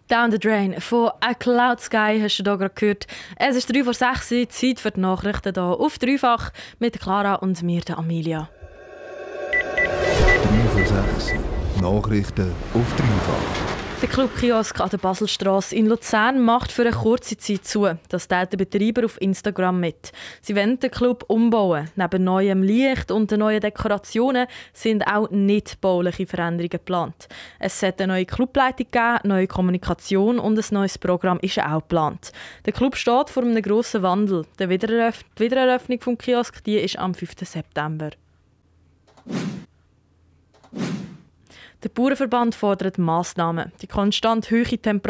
Down the Drain von A Cloud Sky hast du hier gerade gehört. Es ist 3:06 Uhr, Zeit für die Nachrichten hier auf Dreifach mit Clara und mir, der Amelia. 3:06 Uhr, Nachrichten auf Dreifach. Der Club-Kiosk an der Baselstrasse in Luzern macht für eine kurze Zeit zu. Das teilt der Betreiber auf Instagram mit. Sie wollen den Club umbauen. Neben neuem Licht und den neuen Dekorationen sind auch nicht bauliche Veränderungen geplant. Es sollte eine neue Clubleitung geben, neue Kommunikation und ein neues Programm ist auch geplant. Der Club steht vor einem grossen Wandel. Die Wiedereröffnung des Kiosks ist am 5. September. Der Bauernverband fordert Massnahmen. Die konstant hohe Temperatur